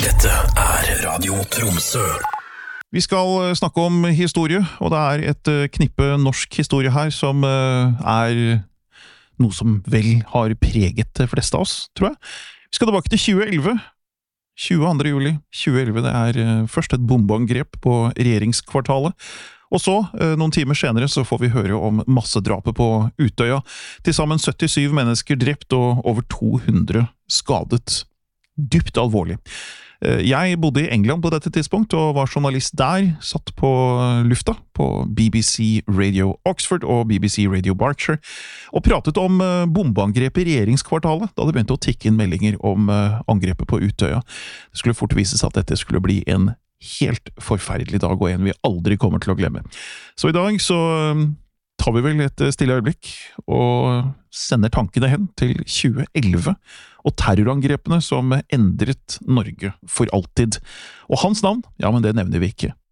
Dette Radio Tromsø. Vi skal snakke om historie, og det et knippe norsk historie her som noe som vel har preget de fleste av oss, tror jeg. Vi skal tilbake til 2011. 22. juli 2011, det først et bombeangrep på regjeringskvartalet. Og så, noen timer senere, så får vi høre om massedrapet på Utøya. Til sammen 77 mennesker drept og over 200 skadet. Dypt alvorlig. Jeg bodde i England på dette tidspunkt og var journalist der, satt på lufta på BBC Radio Oxford og BBC Radio Berkshire, og pratet om bombeangrepet i regjeringskvartalet, da det begynte å tikke inn meldinger om angrepet på Utøya. Det skulle fort vise seg at dette skulle bli en helt forferdelig dag, og en vi aldri kommer til å glemme. Så i dag så tar vi vel et stille øyeblikk og sender tankene hen til 2011 og terrorangrepene som endret Norge for alltid. Og hans navn, ja, men det nevner vi ikke.